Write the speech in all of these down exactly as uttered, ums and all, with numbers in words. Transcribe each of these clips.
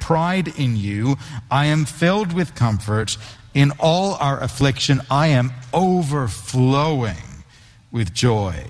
pride in you. I am filled with comfort. In all our affliction, I am overflowing with joy.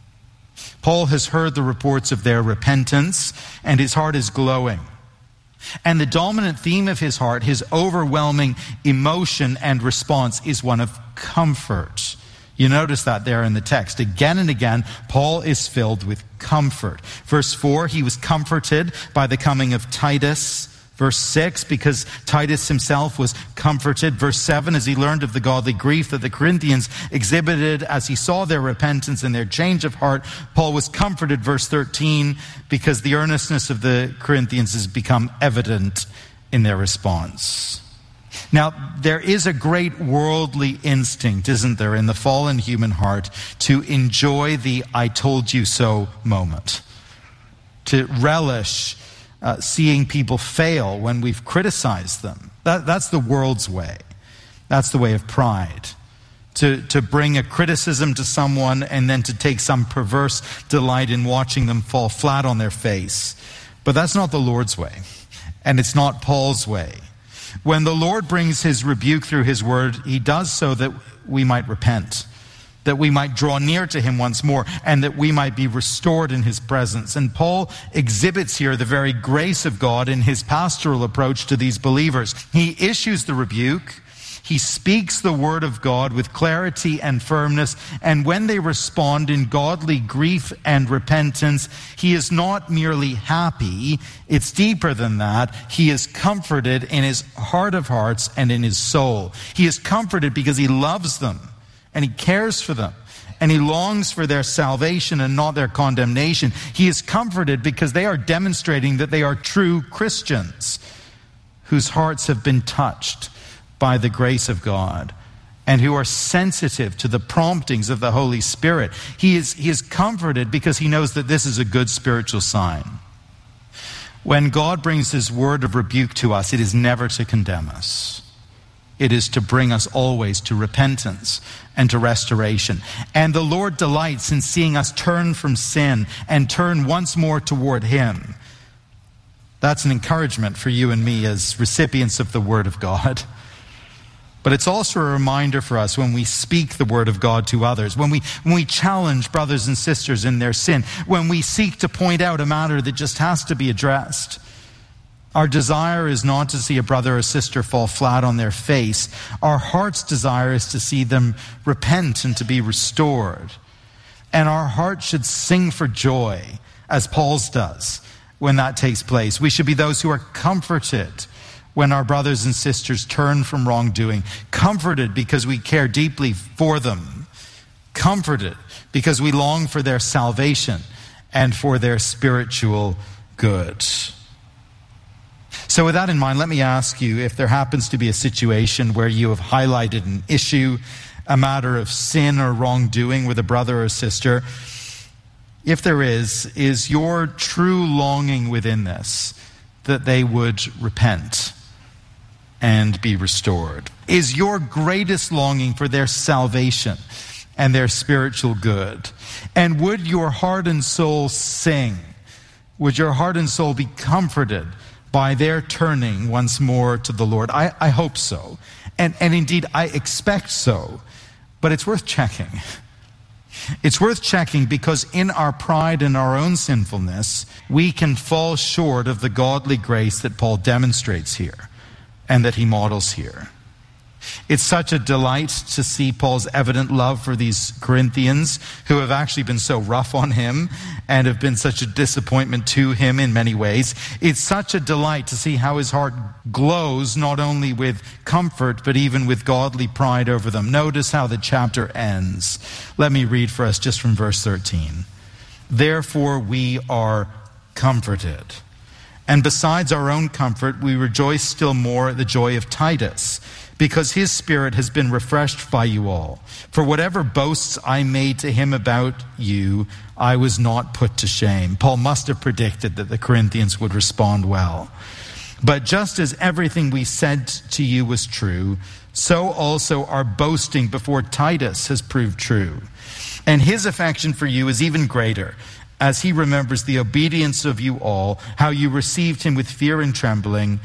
Paul has heard the reports of their repentance, and his heart is glowing. And the dominant theme of his heart, his overwhelming emotion and response, is one of comfort. You notice that there in the text. Again and again, Paul is filled with comfort. Verse four, he was comforted by the coming of Titus. Verse six, because Titus himself was comforted. Verse seven, as he learned of the godly grief that the Corinthians exhibited as he saw their repentance and their change of heart, Paul was comforted. Verse thirteen, because the earnestness of the Corinthians has become evident in their response. Now, there is a great worldly instinct, isn't there, in the fallen human heart to enjoy the I told you so moment, to relish Uh, seeing people fail when we've criticized them. That, that's the world's way. That's the way of pride. To, to bring a criticism to someone and then to take some perverse delight in watching them fall flat on their face. But that's not the Lord's way. And it's not Paul's way. When the Lord brings his rebuke through his word, he does so that we might repent, that we might draw near to him once more, and that we might be restored in his presence. And Paul exhibits here the very grace of God in his pastoral approach to these believers. He issues the rebuke, he speaks the word of God with clarity and firmness, and when they respond in godly grief and repentance, he is not merely happy, it's deeper than that. He is comforted in his heart of hearts and in his soul. He is comforted because he loves them, and he cares for them, and he longs for their salvation and not their condemnation. He is comforted because they are demonstrating that they are true Christians whose hearts have been touched by the grace of God and who are sensitive to the promptings of the Holy Spirit. He is, he is comforted because he knows that this is a good spiritual sign. When God brings his word of rebuke to us, it is never to condemn us. It is to bring us always to repentance and to restoration. And the Lord delights in seeing us turn from sin and turn once more toward him. That's an encouragement for you and me as recipients of the word of God. But it's also a reminder for us when we speak the word of God to others, when we, when we challenge brothers and sisters in their sin, when we seek to point out a matter that just has to be addressed. Our desire is not to see a brother or sister fall flat on their face. Our heart's desire is to see them repent and to be restored. And our heart should sing for joy, as Paul's does, when that takes place. We should be those who are comforted when our brothers and sisters turn from wrongdoing. Comforted because we care deeply for them. Comforted because we long for their salvation and for their spiritual good. So with that in mind, let me ask you if there happens to be a situation where you have highlighted an issue, a matter of sin or wrongdoing with a brother or sister. If there is, is your true longing within this that they would repent and be restored? Is your greatest longing for their salvation and their spiritual good? And would your heart and soul sing? Would your heart and soul be comforted by their turning once more to the Lord? I, I hope so. And, and indeed, I expect so. But it's worth checking. It's worth checking because in our pride and our own sinfulness, we can fall short of the godly grace that Paul demonstrates here and that he models here. It's such a delight to see Paul's evident love for these Corinthians who have actually been so rough on him and have been such a disappointment to him in many ways. It's such a delight to see how his heart glows not only with comfort but even with godly pride over them. Notice how the chapter ends. Let me read for us just from verse thirteen. Therefore we are comforted. And besides our own comfort, we rejoice still more at the joy of Titus, because his spirit has been refreshed by you all. For whatever boasts I made to him about you, I was not put to shame. Paul must have predicted that the Corinthians would respond well. But just as everything we said to you was true, so also our boasting before Titus has proved true. And his affection for you is even greater, as he remembers the obedience of you all, how you received him with fear and trembling,